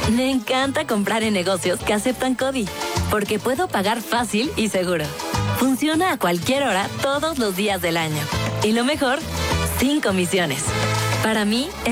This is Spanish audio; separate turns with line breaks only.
Me encanta comprar en negocios que aceptan CODI, porque puedo pagar fácil y seguro. Funciona a cualquier hora, todos los días del año. Y lo mejor, sin comisiones. Para mí,